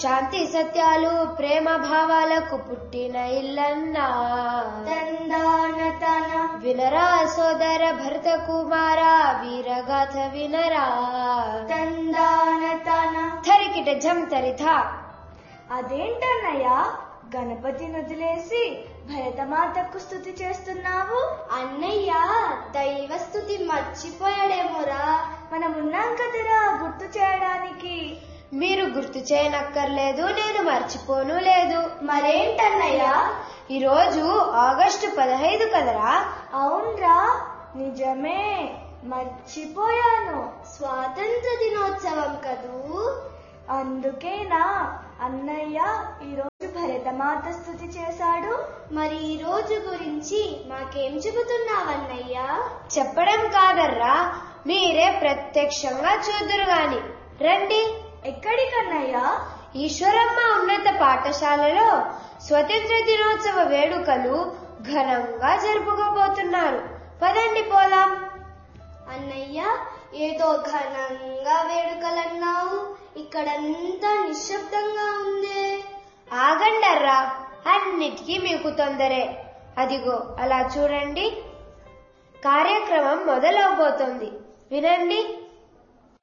శాంతి సత్యాలు ప్రేమ భావాలకు పుట్టిన ఇల్లన్నా. తందానతన వినరా సోదర భరత కుమార వీరగాథ వినరా. తందానతన థరికిట జం తరిథ. అదేంటన్నయ్య గణపతి వదిలేసి భరతమాతకు స్తుతి చేస్తున్నావు? అన్నయ్య దైవ స్తుతి మర్చిపోయాడేమోరా. మనమున్నాం కదరా గుర్తు చేయడానికి. మీరు గుర్తు చేయనక్కర్లేదు, నేను మర్చిపోను లేదు. మరేంటన్నయ్య? ఈరోజు ఆగస్టు 15 కదరా. అవునరా, నిజమే, మర్చిపోయాను. స్వాతంత్ర దినోత్సవం కదూ. అందుకేనా అన్నయ్య ఈరోజు భరతమాత స్తుతి చేశాడు? మరి ఈ రోజు గురించి మాకేం చెబుతున్నావన్నయ్యా? చెప్పడం కాదర్రా, మీరే ప్రత్యక్షంగా చూదురు గాని. రండి. ఎక్కడికన్నయ్య? ఈశ్వరమ్మ ఉన్నత పాఠశాలలో స్వతంత్ర దినోత్సవ వేడుకలు ఘనంగా జరుపుకోబోతున్నారు. పదండి పోదాం. అన్నయ్య ఏదో ఘనంగా వేడుకలన్నావు, ఇక్కడంతా నిశ్శబ్దంగా ఉందే. ఆగండర్రా, అన్నిటికీ మీకు తొందరే. అదిగో అలా చూడండి, కార్యక్రమం మొదలవబోతోంది. వినండి.